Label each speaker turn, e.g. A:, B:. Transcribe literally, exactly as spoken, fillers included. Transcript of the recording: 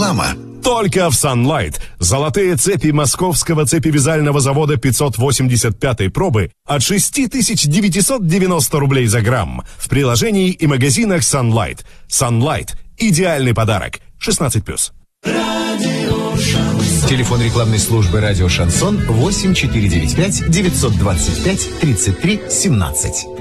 A: Реклама.
B: Только в Sunlight. Золотые цепи московского цепевязального завода пятьсот восемьдесят пятой пробы от шесть тысяч девятьсот девяносто рублей за грамм. В приложении и магазинах Sunlight. Sunlight. Идеальный подарок. шестнадцать плюс.
C: Телефон рекламной службы «Радио Шансон» восемь четыре девять пять девятьсот двадцать пять тридцать три семнадцать.